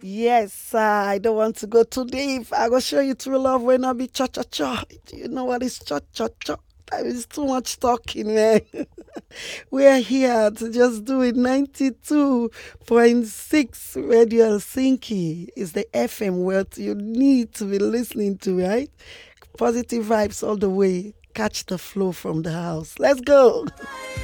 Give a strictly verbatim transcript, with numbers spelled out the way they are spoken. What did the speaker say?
Yes, uh, I don't want to go too deep. I will show you true love when I be cha cha cha. Do you know what is cha cha cha? That is too much talking, man. We're here to just do it. ninety-two point six Radio Helsinki is the F M world you need to be listening to, right? Positive vibes all the way. Catch the flow from the house. Let's go.